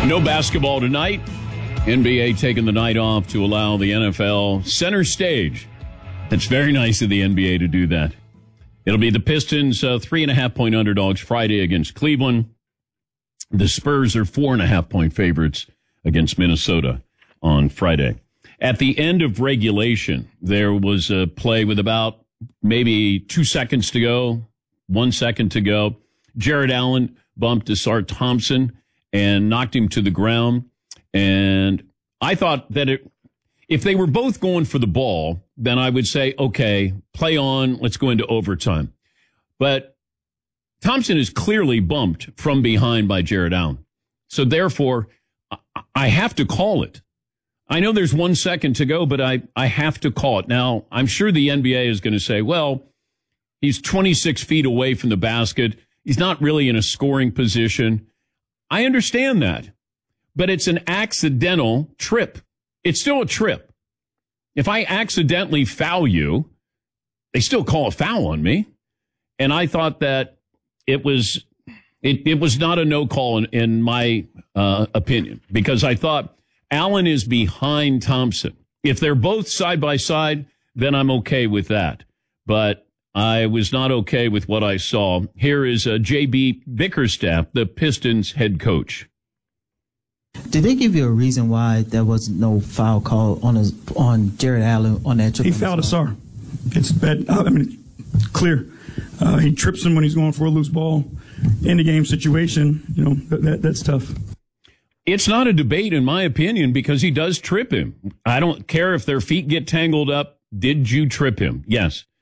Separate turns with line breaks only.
No basketball tonight. NBA taking the night off to allow the NFL center stage. It's very nice of the NBA to do that. It'll be the Pistons 3.5-point underdogs Friday against Cleveland. The Spurs are 4.5-point favorites against Minnesota on Friday. At the end of regulation, there was a play with about maybe 2 seconds to go, 1 second to go. Jared Allen bumped Asar Thompson and knocked him to the ground. And I thought that if they were both going for the ball, then I would say, okay, play on, let's go into overtime. But Thompson is clearly bumped from behind by Jared Allen. So therefore, I have to call it. I know there's 1 second to go, but I have to call it. Now, I'm sure the NBA is going to say, well, he's 26 feet away from the basket. He's not really in a scoring position. I understand that, but it's an accidental trip. It's still a trip. If I accidentally foul you, they still call a foul on me. And I thought that it was not a no call in my opinion, because I thought Allen is behind Thompson. If they're both side by side, then I'm okay with that. But I was not okay with what I saw. Here is J.B. Bickerstaff, the Pistons head coach.
Did they give you a reason why there was no foul call on Jared Allen on that trip?
He fouled Asar. It's bad. I mean, it's clear. He trips him when he's going for a loose ball. In the game situation, you know, that's tough.
It's not a debate, in my opinion, because he does trip him. I don't care if their feet get tangled up. Did you trip him? Yes.